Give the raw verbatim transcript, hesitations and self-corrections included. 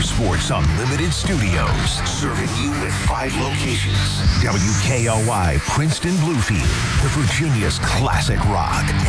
Motorsports Unlimited Studios, serving you with five locations. W K O I, Princeton Bluefield, the Virginia's classic rock.